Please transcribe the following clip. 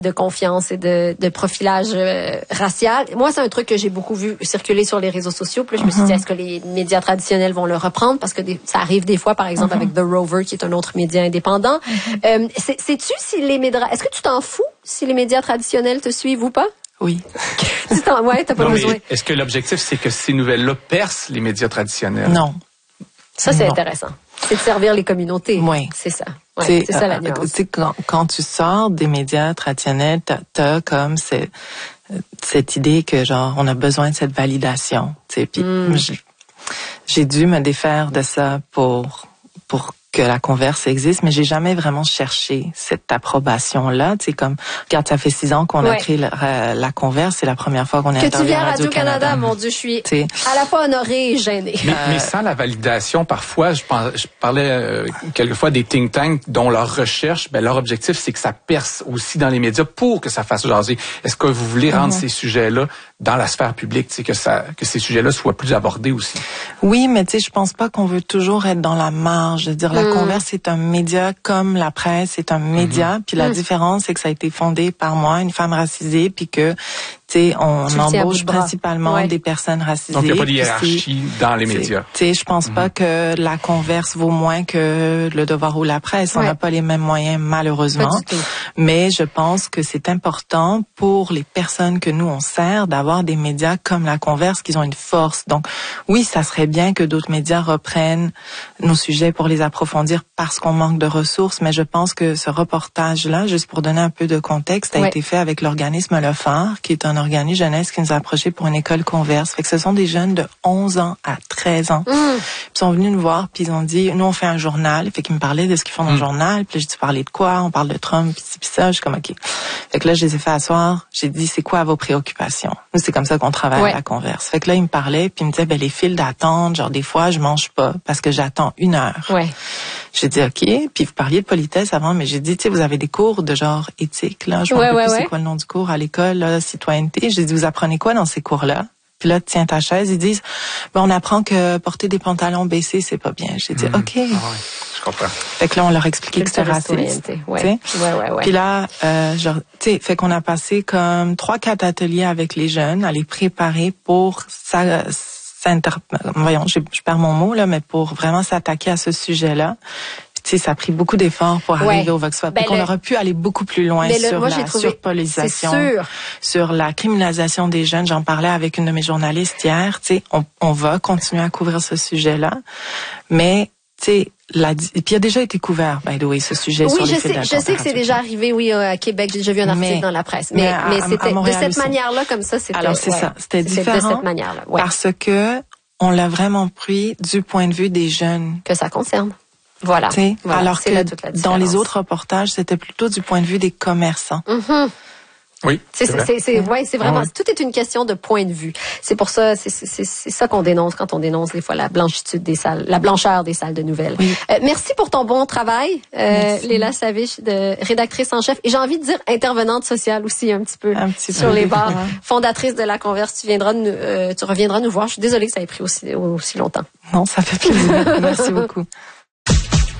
de confiance et de profilage racial. Moi, c'est un truc que j'ai beaucoup vu circuler sur les réseaux sociaux. Puis là, je me suis dit, est-ce que les médias traditionnels vont le reprendre? Parce que ça arrive des fois, par exemple, avec The Rover, qui est un autre média indépendant. Sais-tu si les médias... Est-ce que tu t'en fous si les médias traditionnels te suivent ou pas? Oui. Ouais, t'as pas besoin. Est-ce que l'objectif, c'est que ces nouvelles-là percent les médias traditionnels? Non. Ça, c'est intéressant. C'est de servir les communautés. Oui. C'est ça. Ouais, c'est ça la nuance. Quand tu sors des médias traditionnels, t'as comme cette idée que genre on a besoin de cette validation. Puis j'ai dû me défaire de ça pour que la Converse existe, mais j'ai jamais vraiment cherché cette approbation-là. Tu sais, comme, regarde, ça fait 6 ans qu'on a créé la Converse, c'est la première fois qu'on est interviewé à Radio-Canada. Mon Dieu, je suis à la fois honorée et gênée. Mais sans la validation, parfois, je parlais quelquefois des think tanks dont leur recherche, leur objectif, c'est que ça perce aussi dans les médias pour que ça fasse jaser. Est-ce que vous voulez rendre ces sujets-là dans la sphère publique, tu sais, que ces sujets-là soient plus abordés aussi? Oui, mais tu sais, je pense pas qu'on veut toujours être dans la marge. Je veux dire, la Converse, c'est un média comme la presse, c'est un média. Puis la différence, c'est que ça a été fondé par moi, une femme racisée, puis que, tu sais, on embauche principalement des personnes racisées. Donc, il n'y a pas de hiérarchie dans les médias. Tu sais, je pense pas que la Converse vaut moins que Le Devoir ou la presse. On n'a pas les mêmes moyens, malheureusement. Mais je pense que c'est important pour les personnes que nous, on sert, d'avoir des médias comme la Converse, qui ont une force. Donc, oui, ça serait bien que d'autres médias reprennent nos sujets pour les approfondir parce qu'on manque de ressources. Mais je pense que ce reportage-là, juste pour donner un peu de contexte, a été fait avec l'organisme Le Phare, qui est un organisme jeunesse qui nous a approchés pour une école Converse. Fait que ce sont des jeunes de 11 ans à 13 ans. Ils sont venus nous voir, puis ils ont dit, nous, on fait un journal. Fait qu'ils me parlaient de ce qu'ils font dans le journal. Puis là, j'ai dit, parler de quoi? On parle de Trump, puis ça. Je suis comme, OK. Fait que là, je les ai fait asseoir. J'ai dit, c'est quoi vos préoccupations? Nous, c'est comme ça qu'on travaille à la Converse. Fait que là, ils me parlaient, puis ils me disaient, les files d'attente, genre, des fois, je mange pas parce que j'attends 1 heure. J'ai dit, OK. Puis vous parliez de politesse avant, mais j'ai dit, tu sais, vous avez des cours de genre éthique, là. Je me rappelle plus c'est quoi le nom du cours à l'école, là, citoyenneté. J'ai dit, vous apprenez quoi dans ces cours-là? Puis là, tiens ta chaise, ils disent, on apprend que porter des pantalons baissés, c'est pas bien. J'ai dit, OK. Je comprends. Fait que là, on leur expliquait que c'était raciste. Puis là, genre, tu sais, fait qu'on a passé comme 3-4 ateliers avec les jeunes à les préparer pour voyons, je perds mon mot, là, mais pour vraiment s'attaquer à ce sujet-là. Tu sais, ça a pris beaucoup d'efforts pour arriver au Vox Pop. On aurait pu aller beaucoup plus loin sur la surpolarisation, sur la criminalisation des jeunes. J'en parlais avec une de mes journalistes hier. Tu sais, on va continuer à couvrir ce sujet-là, mais tu sais, puis il a déjà été couvert, by the way, ce sujet sur les files d'attente. Je sais que c'est déjà arrivé, à Québec. J'ai déjà vu un article dans la presse. Mais c'était de cette manière-là, comme ça, c'était. Alors c'est ça, c'était différent. De cette manière-là, parce que on l'a vraiment pris du point de vue des jeunes que ça concerne. Voilà. Alors que dans les autres reportages, c'était plutôt du point de vue des commerçants. Oui. C'est vraiment, tout est une question de point de vue. C'est pour ça, c'est ça qu'on dénonce quand on dénonce des fois la blanchitude des salles, la blancheur des salles de nouvelles. Merci pour ton bon travail, Léla Savich, rédactrice en chef. Et j'ai envie de dire intervenante sociale aussi un petit peu sur les bars. Fondatrice de la Converse, tu reviendras nous voir. Je suis désolée que ça ait pris aussi longtemps. Non, ça fait plaisir. Merci beaucoup.